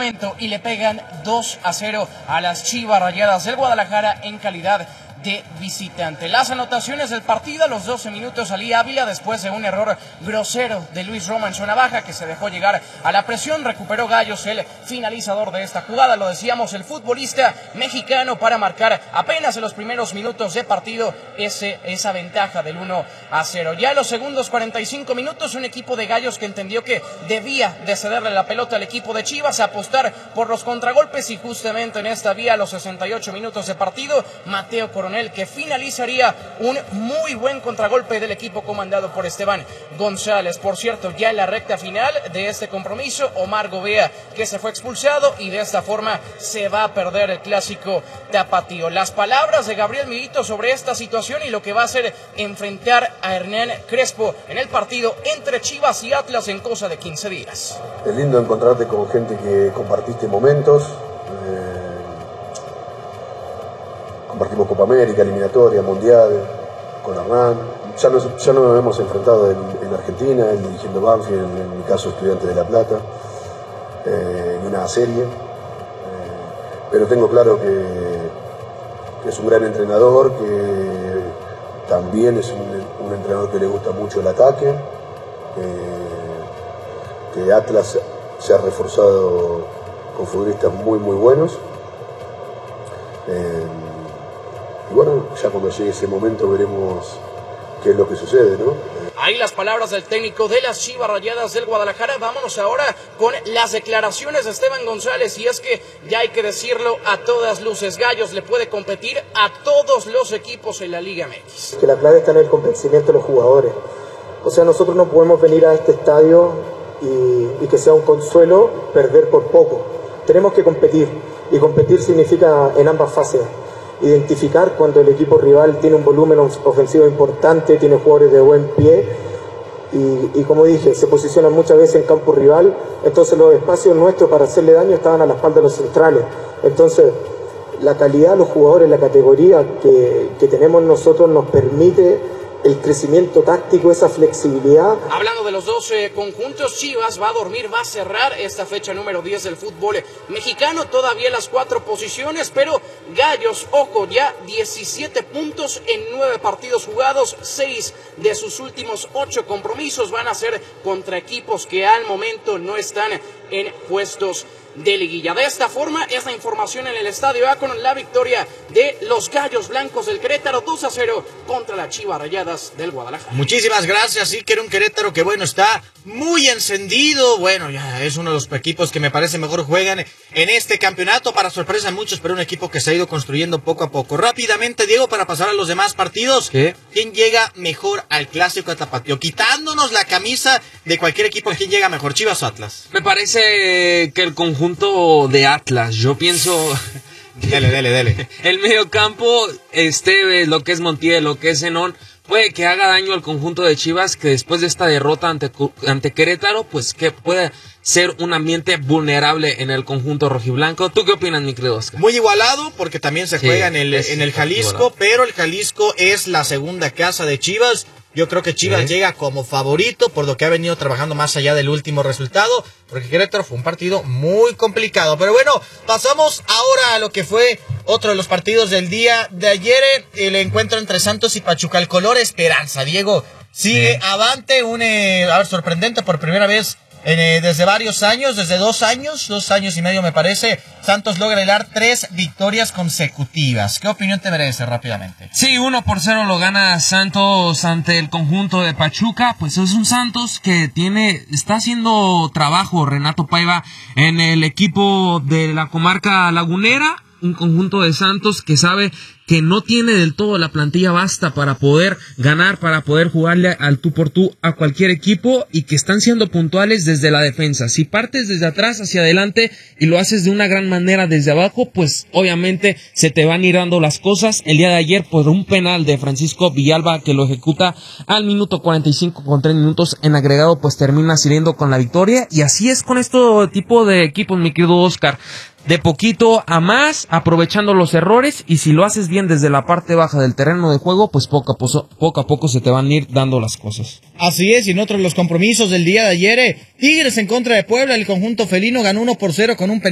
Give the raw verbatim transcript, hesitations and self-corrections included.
momento y le pegan dos a cero a las Chivas Rayadas del Guadalajara en calidad de visitante. Las anotaciones del partido a los doce minutos, Ali Ávila, después de un error grosero de Luis Roma en zona baja, que se dejó llegar a la presión, recuperó Gallos, el finalizador de esta jugada, lo decíamos, el futbolista mexicano, para marcar apenas en los primeros minutos de partido ese, esa ventaja del uno a cero. Ya en los segundos cuarenta y cinco minutos, un equipo de Gallos que entendió que debía de cederle la pelota al equipo de Chivas, apostar por los contragolpes, y justamente en esta vía, a los sesenta y ocho minutos de partido, Mateo Coronel, que finalizaría un muy buen contragolpe del equipo comandado por Esteban González. Por cierto, ya en la recta final de este compromiso, Omar Gobea, que se fue expulsado, y de esta forma se va a perder el clásico tapatío. Las palabras de Gabriel Milito sobre esta situación y lo que va a hacer enfrentar a Hernán Crespo en el partido entre Chivas y Atlas en cosa de quince días. Es lindo encontrarte con gente que compartiste momentos. Eh... Compartimos Copa América, eliminatoria, mundial, con Hernán. Ya nos, ya nos hemos enfrentado en, en Argentina, en dirigiendo Banfield, en, en mi caso Estudiantes de La Plata, eh, en una serie. Eh, pero tengo claro que, que es un gran entrenador, que también es un, un entrenador que le gusta mucho el ataque, eh, que Atlas se ha reforzado con futbolistas muy muy buenos. Eh, Y bueno, ya cuando llegue ese momento veremos qué es lo que sucede, ¿no? Ahí las palabras del técnico de las Chivas Rayadas del Guadalajara. Vámonos ahora con las declaraciones de Esteban González, y es que ya hay que decirlo a todas luces, Gallos le puede competir a todos los equipos en la Liga M X. Que la clave está en el convencimiento de los jugadores. O sea, nosotros no podemos venir a este estadio y, y que sea un consuelo perder por poco. Tenemos que competir, y competir significa en ambas fases. Identificar cuando el equipo rival tiene un volumen ofensivo importante, tiene jugadores de buen pie, y, y como dije, se posicionan muchas veces en campo rival, entonces los espacios nuestros para hacerle daño estaban a la espalda de los centrales. Entonces la calidad de los jugadores, la categoría que, que tenemos nosotros nos permite el crecimiento táctico, esa flexibilidad. Hablando de los dos eh, conjuntos, Chivas va a dormir, va a cerrar esta fecha número diez del fútbol mexicano, todavía las cuatro posiciones, pero Gallos, ojo, ya diecisiete puntos en nueve partidos jugados, seis de sus últimos ocho compromisos van a ser contra equipos que al momento no están en puestos de liguilla. De esta forma, esta información en el Estadio A, con la victoria de los Gallos Blancos del Querétaro, dos a cero contra las Chivas Rayadas del Guadalajara. Muchísimas gracias. Sí, que era un Querétaro que, bueno, está muy encendido. Bueno, ya es uno de los equipos que me parece mejor juegan en este campeonato, para sorpresa de muchos, pero un equipo que se ha ido construyendo poco a poco. Rápidamente, Diego, para pasar a los demás partidos, ¿qué? ¿Quién llega mejor al clásico de Tapatío? Quitándonos la camisa de cualquier equipo, ¿quién llega mejor, Chivas o Atlas? Me parece que el conjunto de Atlas, yo pienso... Dele, dele, dele. El medio campo, Esteves, lo que es Montiel, lo que es Zenón, puede que haga daño al conjunto de Chivas, que después de esta derrota ante, ante Querétaro, pues que puede ser un ambiente vulnerable en el conjunto rojiblanco. ¿Tú qué opinas, mi querido Oscar? Muy igualado, porque también se Sí, juega en el, es en el Jalisco, igualado. pero el Jalisco es la segunda casa de Chivas. Yo creo que Chivas ¿Sí? llega como favorito por lo que ha venido trabajando más allá del último resultado, porque Querétaro fue un partido muy complicado. Pero bueno, pasamos ahora a lo que fue otro de los partidos del día de ayer, el encuentro entre Santos y Pachuca. El color esperanza, Diego, sigue Sí. avante, un eh, a ver, sorprendente por primera vez Eh, desde varios años, desde dos años, dos años y medio me parece, Santos logra hilar tres victorias consecutivas. ¿Qué opinión te merece rápidamente? Sí, uno por cero lo gana Santos ante el conjunto de Pachuca. Pues es un Santos que tiene, está haciendo trabajo Renato Paiva en el equipo de la comarca lagunera. Un conjunto de Santos que sabe que no tiene del todo la plantilla basta para poder ganar, para poder jugarle al tú por tú a cualquier equipo, y que están siendo puntuales desde la defensa. Si partes desde atrás hacia adelante y lo haces de una gran manera desde abajo, pues obviamente se te van a ir dando las cosas. El día de ayer, por un penal de Francisco Villalba que lo ejecuta al minuto cuarenta y cinco con tres minutos en agregado, pues termina saliendo con la victoria. Y así es con este tipo de equipos, mi querido Oscar. De poquito a más, aprovechando los errores, y si lo haces bien desde la parte baja del terreno de juego, pues poco a poco, poco a poco se te van a ir dando las cosas. Así es, y en otro de los compromisos del día de ayer, eh, Tigres en contra de Puebla, el conjunto felino ganó uno por cero con un penal